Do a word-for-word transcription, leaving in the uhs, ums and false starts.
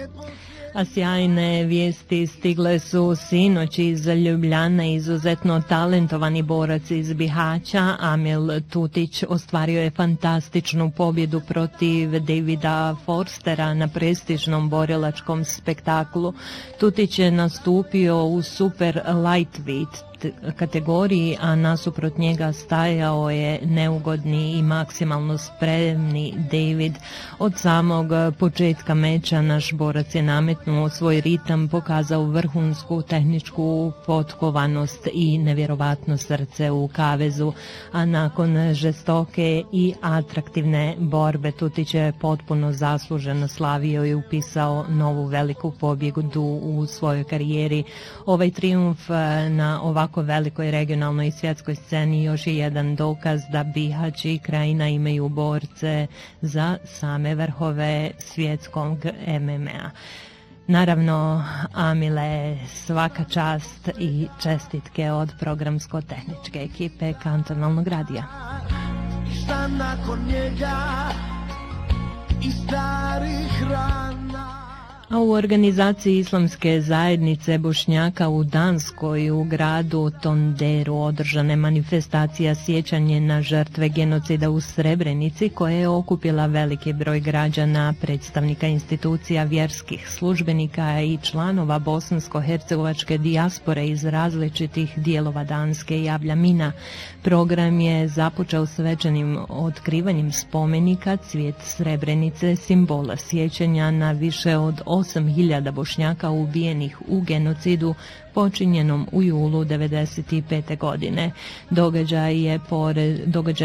A sjajne vijesti stigle su sinoć iz Ljubljana. Izuzetno talentovani borac iz Bihaća, Amil Tutić, ostvario je fantastičnu pobjedu protiv Davida Forstera na prestižnom borilačkom spektaklu. Tutić je nastupio u super lightweight kategoriji, a nasuprot njega stajao je neugodni i maksimalno spremni David. Od samog početka meča naš borac je nametnuo svoj ritam, pokazao vrhunsku tehničku potkovanost i nevjerovatno srce u kavezu, a nakon žestoke i atraktivne borbe Tutić je potpuno zasluženo slavio i upisao novu veliku pobjedu u svojoj karijeri. Ovaj trijumf na ovako velikoj regionalnoj i svjetskoj sceni još je jedan dokaz da Bihać i Krajina imaju borce za same vrhove svjetskog M M A. Naravno, Amile, svaka čast i čestitke od programsko-tehničke ekipe Kantonalnog radija. Šta nakon njega i starih rana. A u organizaciji Islamske zajednice Bošnjaka u Danskoj u gradu Tonderu održane manifestacija sjećanje na žrtve genocida u Srebrenici, koja je okupila veliki broj građana, predstavnika institucija, vjerskih službenika i članova bosansko-hercegovačke dijaspore iz različitih dijelova Danske i Avljamina. Program je započeo svečanim otkrivanjem spomenika Cvijet Srebrenice, simbola sjećanja na više od osam hiljada Bošnjaka ubijenih u genocidu počinjenom u julu devedeset pete godine. Događaj je pored događaj